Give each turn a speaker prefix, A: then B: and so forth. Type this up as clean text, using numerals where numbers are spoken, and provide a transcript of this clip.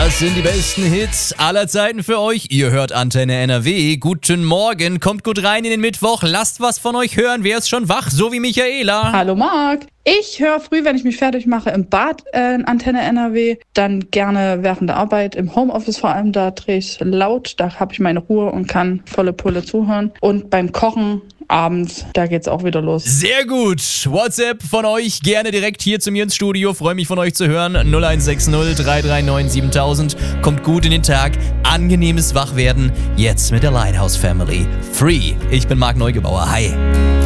A: Das sind die besten Hits aller Zeiten für euch. Ihr hört Antenne NRW. Guten Morgen, kommt gut rein in den Mittwoch. Lasst was von euch hören. Wer ist schon wach? So wie Michaela.
B: Hallo Marc. Ich höre früh, wenn ich mich fertig mache, im Bad Antenne NRW. Dann gerne während der Arbeit, im Homeoffice vor allem. Da drehe ich laut, da habe ich meine Ruhe und kann volle Pulle zuhören. Und beim Kochen abends, da geht's auch wieder los.
A: Sehr gut. WhatsApp von euch gerne direkt hier zu mir ins Studio. Freue mich von euch zu hören. 0160 339 7000. Kommt gut in den Tag. Angenehmes Wachwerden. Jetzt mit der Lighthouse Family. Free. Ich bin Marc Neugebauer. Hi.